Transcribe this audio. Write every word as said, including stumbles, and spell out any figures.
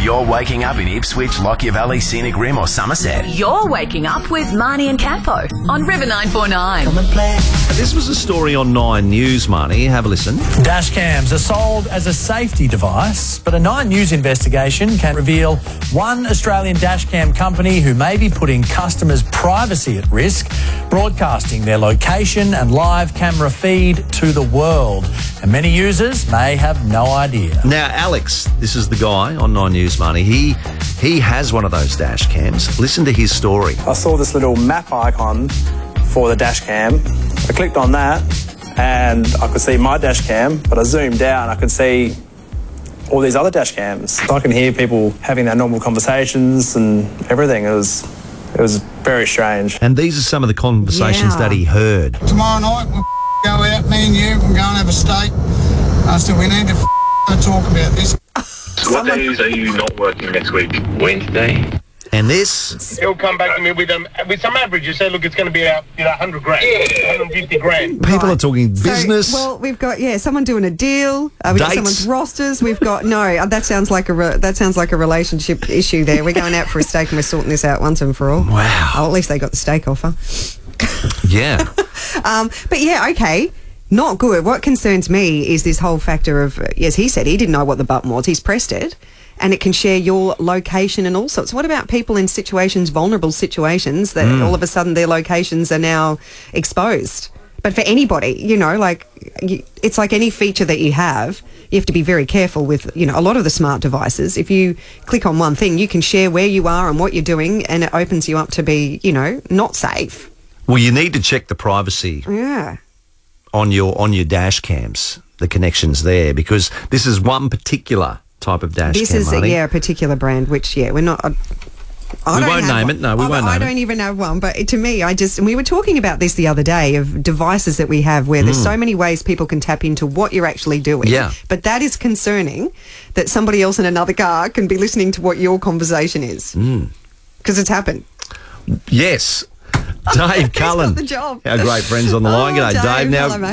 You're waking up in Ipswich, Lockyer Valley, Scenic Rim or Somerset. You're waking up with Marnie and Campo on River nine four nine. Come and play. This was a story on Nine News, Marnie. Have a listen. Dash cams are sold as a safety device, but a Nine News investigation can reveal one Australian dash cam company who may be putting customers' privacy at risk, broadcasting their location and live camera feed to the world. And many users may have no idea. Now, Alex, this is the guy on Nine News, Marnie. He, he has one of those dash cams. Listen to his story. I saw this little map icon for the dash cam. I clicked on that and I could see my dash cam, but I zoomed out and I could see all these other dash cams. So I can hear people having their normal conversations and everything. It was, it was very strange. And these are some of the conversations Yeah. that he heard. Tomorrow night we'll go out, me and you, and go and have a steak. I said, we need to talk about this. What days are you not working next week? Wednesday. And this, He'll come back to me with um, with some averages. Say, look, it's going to be about you know one hundred grand, one hundred fifty grand. people are talking So, business. well, we've got yeah, someone doing a deal. Uh, we've got Dates. someone's rosters. We've got no. Uh, that sounds like a re- that sounds like a relationship issue. There, we're going out for a steak and we're sorting this out once and for all. Wow. Oh, at least they got the steak offer. yeah. Um, but yeah, okay. Not good. What concerns me is this whole factor of, yes, he said he didn't know what the button was. He's pressed it and it can share your location and all sorts. What about people in situations, vulnerable situations, that all of a sudden their locations are now exposed? But for anybody, you know, like, you, it's like any feature that you have, you have to be very careful with, you know, a lot of the smart devices. If you click on one thing, you can share where you are and what you're doing and it opens you up to be, you know, not safe. Well, you need to check the privacy Yeah. on your on your dash cams, the connections there, because this is one particular type of dash This cam, is, a, Marnie. yeah, a particular brand, which, yeah, we're not... I, I We don't won't have name one. it. No, we I, won't I name don't it. even have one, but to me, I just... And we were talking about this the other day, of devices that we have where there's so many ways people can tap into what you're actually doing. Mm. Yeah. But that is concerning, that somebody else in another car can be listening to what your conversation is. Because it's happened. Yes. Dave Cullen. got the job. Our great friends on the line. Oh, G'day, Dave. Dave. Now, Hello, mate.